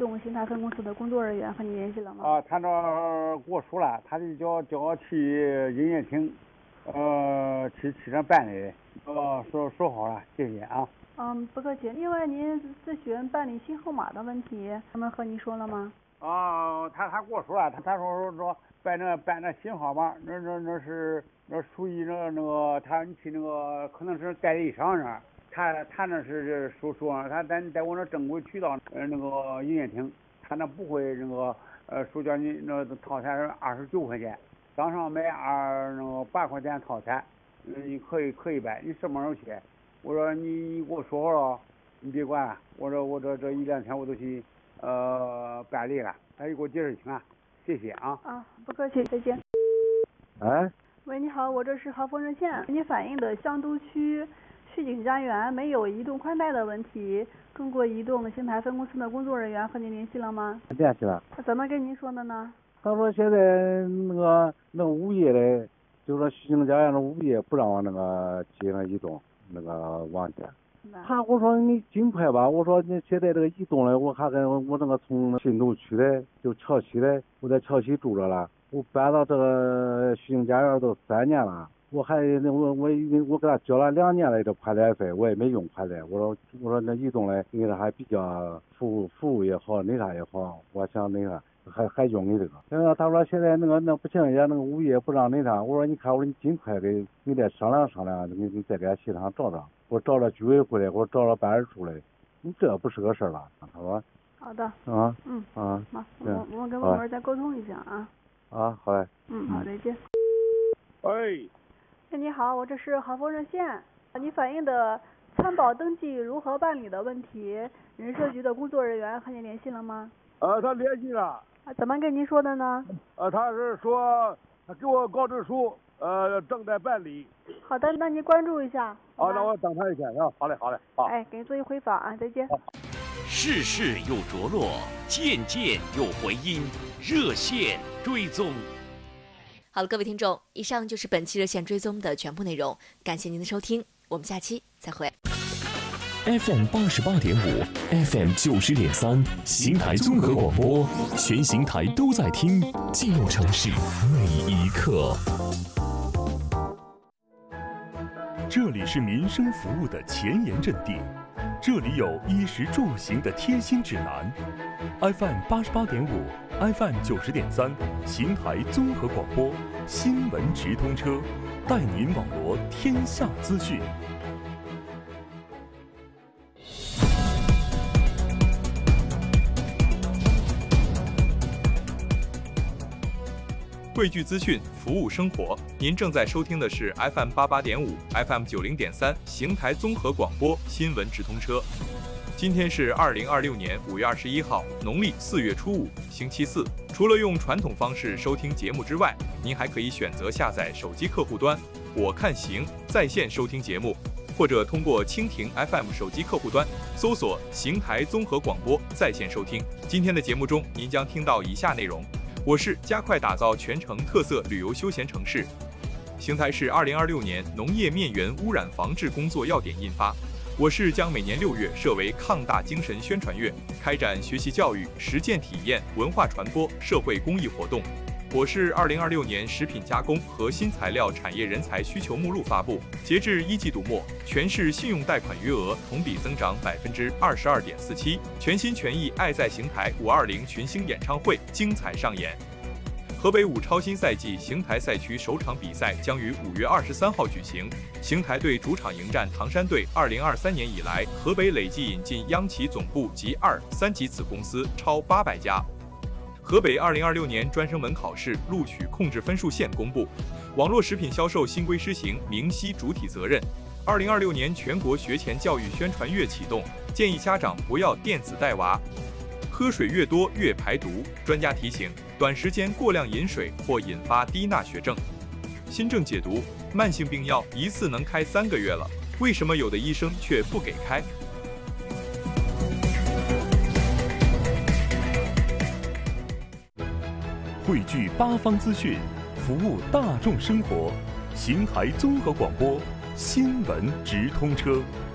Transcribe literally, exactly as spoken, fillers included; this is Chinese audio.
动邢台分公司的工作人员和你联系了吗？ 啊，他这给我说了，他就叫叫我去营业厅，呃，去去这办理。哦，说说好了，谢谢啊。 嗯，不客气。另外，您咨询办理新号码的问题，他们和你说了吗？ 啊，他他跟我说了，他他说说办那办那新号码，那那那是那属于那那个他你去那个可能是代理商那儿，他他那是说说他在在我那正规渠道呃那个营业厅，他那不会那个呃说叫你那套餐是二十九块钱，当上买二那个八块钱套餐，嗯，你可以可以办，你什么时候去？我说你你给我说好了，你别管了，我说我这这一两天我都去。呃，办理了，他就给我解释清了，谢谢啊。 啊，不客气，再见。 哎， 喂，你好，我这是豪丰热线，你反映的香都区旭景家园没有移动宽带的问题，中国移动邢台分公司的工作人员和您联系了吗？ 联系了。 他怎么跟您说的呢？ 他说现在那个那个物业的，就是说旭景家园的物业不让我那个接那移动那个网线。他我说你尽快吧，我说你现在这个移动的，我还跟我那个从新都区的就桥西的，我在桥西住着了，我搬到这个旭景家园都三年了，我还我我已经我给他交了两年了这宽带费，我也没用宽带，我说我说那移动的那个还比较服务服务也好，那啥也好，我想那个还还用你这个。然后他说现在那个那不行，人家那个物业不让那啥，我说你看我说你尽快给你再商量商量，你你再给他协商找找。我找了居委会的，我找了办事处的，你这不是个事儿吧？他说。 好的。 啊。 嗯。 啊。 好，我我跟部门再沟通一下啊。 啊，好嘞。 嗯，好，再见。 喂。 哎，你好，我这是豪丰热线，你反映的参保登记如何办理的问题，人社局的工作人员和你联系了吗？ 呃，他联系了。 啊，怎么跟您说的呢？ 呃，他是说他给我告知书，呃，正在办理。 好的，那您关注一下。 好，那我等他一下啊。好嘞，好嘞，好。 哎，给您做一回访啊，再见。 事事有着落，件件有回音，热线追踪。 好了，各位听众，以上就是本期热线追踪的全部内容，感谢您的收听，我们下期再会。 F M 八十八点五 ，F M 九十点三，邢台综合广播，全邢台都在听，记录城市每一刻。这里是民生服务的前沿阵地，这里有衣食住行的贴心指南。F M 八十八点五 ，F M 九十点三，邢台综合广播，新闻直通车，带您网罗天下资讯。 汇聚资讯，服务生活。您正在收听的是 F M 八八点五 ，F M 九零点三，邢台综合广播新闻直通车。今天是二零二六年五月二十一号，农历四月初五，星期四。除了用传统方式收听节目之外，您还可以选择下载手机客户端“我看行”在线收听节目，或者通过蜻蜓 F M 手机客户端搜索“邢台综合广播”在线收听。今天的节目中，您将听到以下内容。我市加快打造全城特色旅游休闲城市。邢台市二零二六年农业面源污染防治工作要点印发。我市将每年六月设为抗大精神宣传月，开展学习教育、实践体验、文化传播、社会公益活动。我市二零二六年食品加工和新材料产业人才需求目录发布，截至一季度末，全市信用贷款余额同比增长百分之二十二点四七。全心全意爱在邢台五二零群星演唱会精彩上演。河北五超新赛季邢台赛区首场比赛将于五月二十三号举行。邢台队主场迎战唐山队。二零二三年以来，河北累计引进央企总部及二、三级子公司超八百家。河北二零二六年专升本考试录取控制分数线公布，网络食品销售新规施行明晰主体责任。二零二六年全国学前教育宣传月启动，建议家长不要电子带娃。喝水越多越排毒，专家提醒，短时间过量饮水或引发低钠血症。新政解读，慢性病药一次能开三个月了，为什么有的医生却不给开？ 汇聚八方资讯，服务大众生活。邢台综合广播新闻直通车。